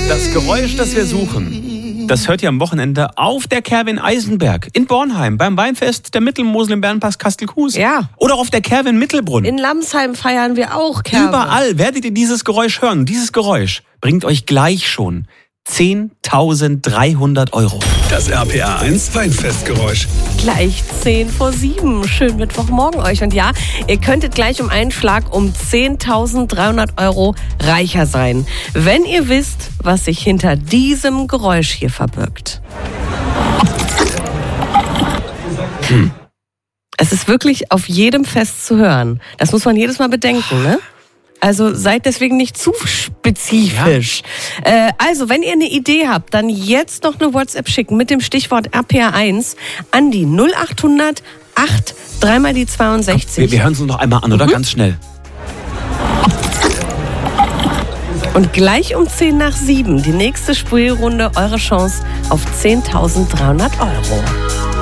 Das Geräusch, das wir suchen, das hört ihr am Wochenende auf der Kerwin Eisenberg in Bornheim beim Weinfest der Mittelmosel im Bärenpass Kastelkues. Ja. Oder auf der Kerwin Mittelbrunn. In Lamsheim feiern wir auch Kerwe. Überall werdet ihr dieses Geräusch hören. Dieses Geräusch bringt euch gleich schon 10.300 €. Das RPA 1 Weinfestgeräusch. Gleich 7:10. Schönen Mittwochmorgen euch. Und ja, ihr könntet gleich um einen Schlag um 10.300 € reicher sein, wenn ihr wisst, was sich hinter diesem Geräusch hier verbirgt. Es ist wirklich auf jedem Fest zu hören. Das muss man jedes Mal bedenken, ne? Also seid deswegen nicht zu spezifisch. Ja. Also, wenn ihr eine Idee habt, dann jetzt noch eine WhatsApp schicken mit dem Stichwort RPA1 an die 0800 8 3 mal die 62. Wir hören es uns noch einmal an, oder? Ganz schnell. Und gleich um 6:10 die nächste Spielrunde, eure Chance auf 10.300 €.